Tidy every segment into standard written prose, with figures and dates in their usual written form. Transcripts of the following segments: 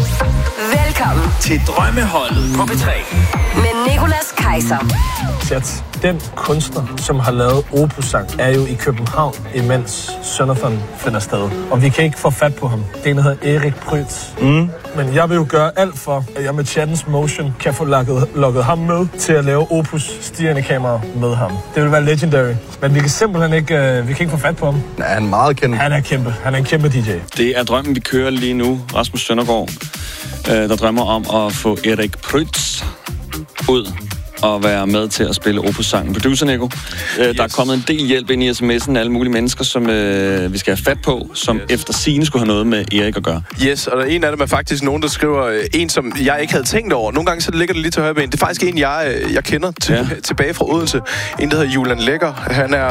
Velkommen til Drømmeholdet på P3 med Nicolas Kaiser. Den kunstner, som har lavet Opus-sang, er jo i København, imens Sønderthon finder sted. Og vi kan ikke få fat på ham. Det er en, der hedder Erik Prytz. Men jeg vil jo gøre alt for, at jeg med chattens motion kan få lukket ham med til at lave Opus-stigende kamera med ham. Det vil være legendary. Men vi kan simpelthen ikke få fat på ham. Han er meget kendt. Han er en kæmpe DJ. Det er drømmen, vi kører lige nu. Rasmus Søndergaard, der drømmer om at få Erik Prytz ud og være med til at spille Opus-sangen. Producer Nico, der er kommet en del hjælp ind i sms'en af alle mulige mennesker, som vi skal have fat på, som efter sigende skulle have noget med Erik at gøre. Yes, og der er en af dem er faktisk nogen, der skriver en, som jeg ikke havde tænkt over. Nogle gange så ligger det lige til højre ben. Det er faktisk en, jeg kender tilbage fra Odense. En, der hedder Julian Lækker. Han er,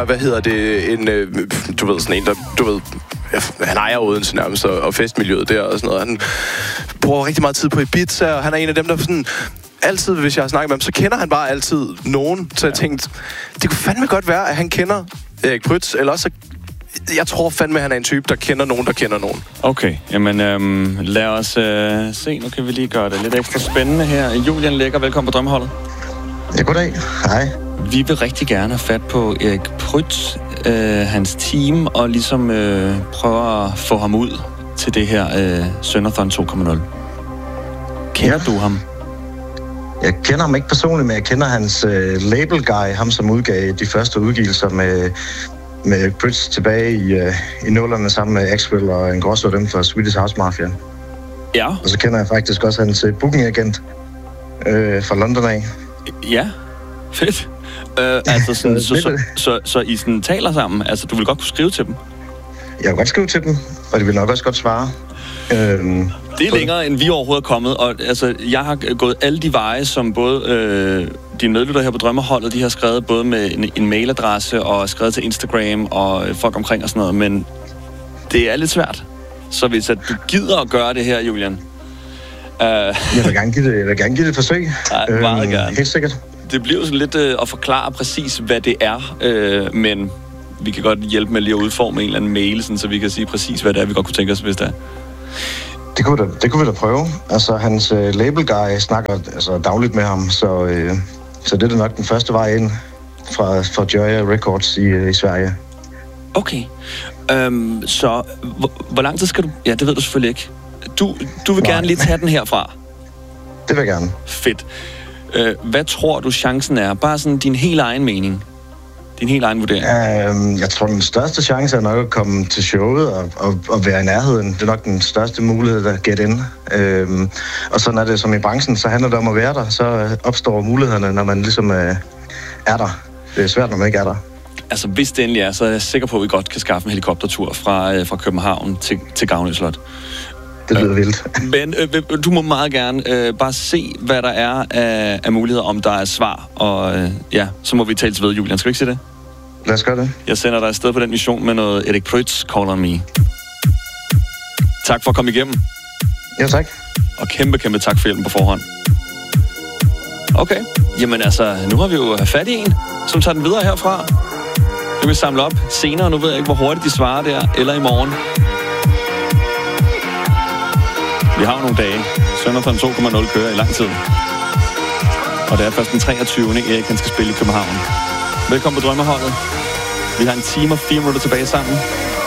han ejer Odense nærmest, og festmiljøet der og sådan noget. Han bruger rigtig meget tid på Ibiza, og han er en af dem, der sådan altid, hvis jeg har snakket med ham, så kender han bare altid nogen. Så jeg tænkte, det kunne fandme godt være, at han kender Erik Prytz, eller også, jeg tror fandme, at han er en type, der kender nogen, der kender nogen. Okay, jamen lad os se. Nu kan vi lige gøre det lidt ekstra spændende her. Julian Lækker, velkommen på Drømmeholdet. Ja, goddag. Hej. Vi vil rigtig gerne have fat på Erik Prytz, hans team, og ligesom prøve at få ham ud til det her Sønderthon 2.0. Kender du ham? Jeg kender ham ikke personligt, men jeg kender hans label guy, ham som udgav de første udgivelser med Prytz tilbage i nullerne sammen med Axwell og en grosso dem fra Swedish House Mafia. Ja. Og så kender jeg faktisk også hans bookingagent fra London af. Ja, fedt. Altså sådan, så I sådan taler sammen? Altså, du vil godt kunne skrive til dem? Jeg vil godt skrive til dem, og de vil nok også godt svare. Det er længere, end vi overhovedet er kommet, og altså, jeg har gået alle de veje, som både dine medlytter her på Drømmeholdet, de har skrevet både med en mailadresse og skrevet til Instagram og folk omkring og sådan noget, men det er lidt svært. Så hvis at du gider at gøre det her, Julian... Jeg vil gerne give det et forsøg. Nej, meget gerne. Helt sikkert. Det bliver jo sådan lidt at forklare præcis, hvad det er, men vi kan godt hjælpe med lige at udforme en eller anden mail, sådan, så vi kan sige præcis, hvad det er, vi godt kunne tænke os, hvis det er. Det kunne vi da prøve. Altså, hans label guy snakker altså dagligt med ham, så det er nok den første vej ind fra Joya Records i Sverige. Okay. Så hvor lang tid skal du... Ja, det ved du selvfølgelig ikke. Du vil gerne lige tage den herfra. Det vil jeg gerne. Fedt. Hvad tror du chancen er? Bare sådan din helt egen mening. Din helt egen vurdering. Jeg tror, den største chance er nok at komme til showet og være i nærheden. Det er nok den største mulighed, der get in. Og sådan er det som i branchen, så handler det om at være der. Så opstår mulighederne, når man ligesom er der. Det er svært, når man ikke er der. Altså, hvis det endelig er, så er jeg sikker på, at vi godt kan skaffe en helikoptertur fra København til Gavnø Slot. Det lyder vildt. Men du må meget gerne bare se, hvad der er af muligheder, om der er svar. Og så må vi tale til ved, Julian. Skal vi ikke se det? Lad os gøre det. Jeg sender dig afsted på den mission med noget Erik Prytz, Call on Me. Tak for at komme igennem. Ja, tak. Og kæmpe tak for hjælpen på forhånd. Okay. Jamen altså, nu har vi jo fat i en, som tager den videre herfra. Du vil samle op senere. Nu ved jeg ikke, hvor hurtigt de svarer der, eller i morgen. Vi har jo nogle dage. Sønderthon 2.0 kører i lang tid. Og det er først den 23. Erik, han skal spille i København. Velkommen på Drømmeholdet. Vi har en time og 4 minutter tilbage sammen.